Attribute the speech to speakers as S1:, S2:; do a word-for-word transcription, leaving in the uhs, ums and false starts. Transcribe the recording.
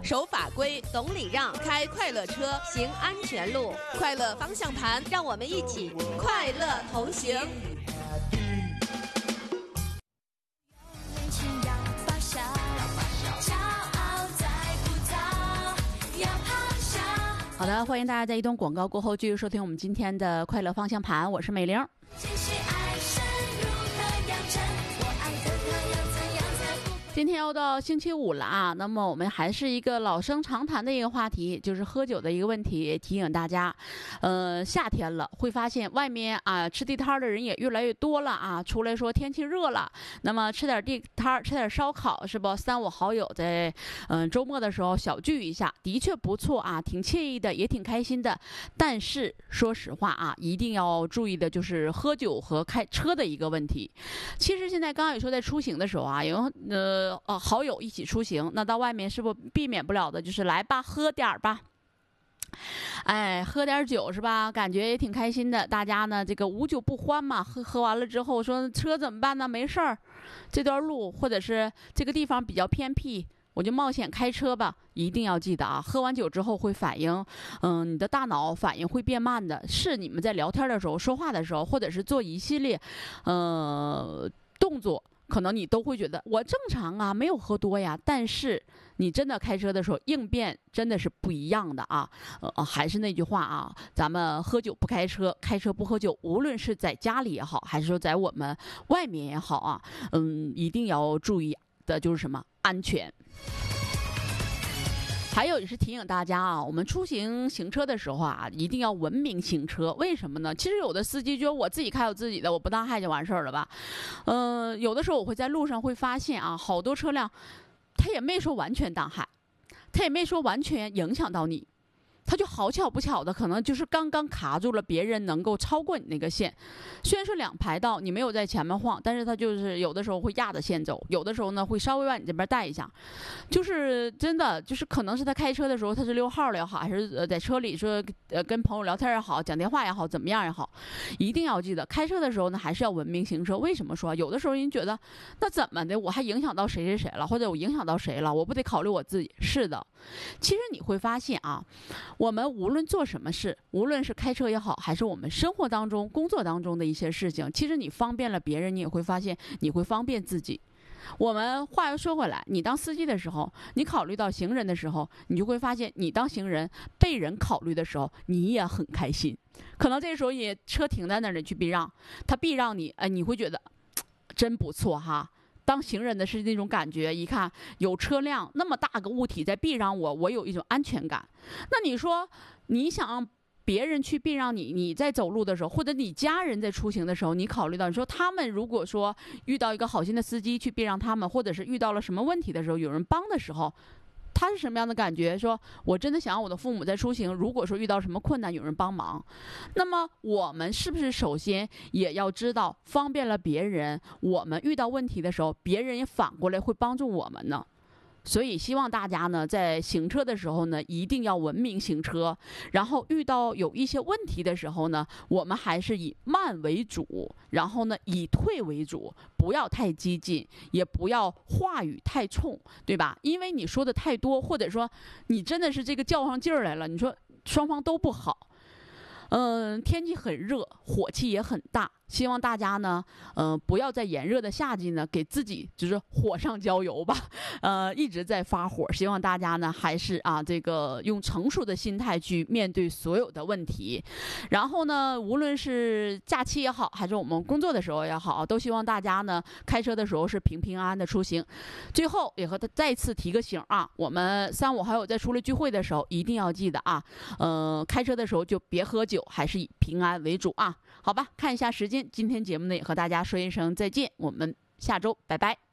S1: 守法规，懂礼让，开快乐车，行安全路，快乐方向盘，让我们一起快乐同行。
S2: 好的，欢迎大家在一段广告过后继续收听我们今天的快乐方向盘，我是美玲。今天又到星期五了啊，那么我们还是一个老生常谈的一个话题，就是喝酒的一个问题。提醒大家，呃，夏天了，会发现外面啊吃地摊的人也越来越多了啊。出来说天气热了，那么吃点地摊，吃点烧烤，是不？三五好友在嗯、呃、周末的时候小聚一下，的确不错啊，挺惬意的，也挺开心的。但是说实话啊，一定要注意的就是喝酒和开车的一个问题。其实现在刚刚也说在出行的时候啊，有呃。呃，好友一起出行，那到外面是不避免不了的，就是来吧，喝点儿吧。哎，喝点酒是吧？感觉也挺开心的。大家呢，这个无酒不欢嘛。喝喝完了之后，说车怎么办呢？没事儿，这段路或者是这个地方比较偏僻，我就冒险开车吧。一定要记得啊，喝完酒之后会反应，嗯，你的大脑反应会变慢的。是你们在聊天的时候、说话的时候，或者是做一系列，呃，动作。可能你都会觉得我正常啊，没有喝多呀，但是你真的开车的时候应变真的是不一样的啊。呃，还是那句话啊，咱们喝酒不开车，开车不喝酒，无论是在家里也好，还是说在我们外面也好啊，嗯，一定要注意的就是什么安全。还有也是提醒大家啊，我们出行行车的时候啊，一定要文明行车。为什么呢？其实有的司机觉得我自己开有自己的，我不当害就完事儿了吧。嗯、呃，有的时候我会在路上会发现啊，好多车辆，他也没说完全当害，他也没说完全影响到你。他就好巧不巧的，可能就是刚刚卡住了别人能够超过你那个线。虽然说两排道你没有在前面晃，但是他就是有的时候会压着线走，有的时候呢会稍微往你这边带一下。就是真的，就是可能是他开车的时候他是溜号了也好，还是呃在车里说呃跟朋友聊天也好，讲电话也好，怎么样也好，一定要记得开车的时候呢还是要文明行车。为什么说有的时候人觉得那怎么的，我还影响到谁谁谁了，或者我影响到谁了，我不得考虑我自己？是的，其实你会发现啊。我们无论做什么事，无论是开车也好，还是我们生活当中、工作当中的一些事情，其实你方便了别人，你也会发现你会方便自己。我们话又说回来，你当司机的时候，你考虑到行人的时候，你就会发现你当行人被人考虑的时候，你也很开心。可能这时候也车停在那里去避让，他避让你，哎，你会觉得真不错哈。当行人的是那种感觉，一看有车辆那么大个物体在避让我，我有一种安全感。那你说你想让别人去避让你，你在走路的时候，或者你家人在出行的时候，你考虑到你说他们如果说遇到一个好心的司机去避让他们，或者是遇到了什么问题的时候，有人帮的时候，他是什么样的感觉？说我真的想让我的父母在出行，如果说遇到什么困难有人帮忙，那么我们是不是首先也要知道方便了别人，我们遇到问题的时候别人也反过来会帮助我们呢？所以希望大家呢在行车的时候呢一定要文明行车，然后遇到有一些问题的时候呢，我们还是以慢为主，然后呢以退为主，不要太激进，也不要话语太冲，对吧？因为你说的太多，或者说你真的是这个较上劲儿来了，你说双方都不好。嗯，天气很热，火气也很大，希望大家呢，嗯、呃，不要在炎热的夏季呢，给自己就是火上浇油吧，呃，一直在发火。希望大家呢，还是啊，这个用成熟的心态去面对所有的问题。然后呢，无论是假期也好，还是我们工作的时候也好，都希望大家呢，开车的时候是平平安安的出行。最后也和他再次提个醒啊，我们三五好友在出来聚会的时候，一定要记得啊，呃，开车的时候就别喝酒。还是以平安为主啊，好吧，看一下时间，今天节目呢也和大家说一声再见，我们下周拜拜。